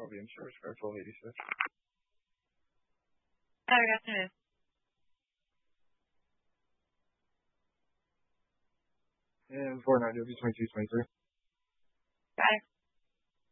Columbia Insurance Card 1286. Hi, good afternoon. And 49W 2223. Got it.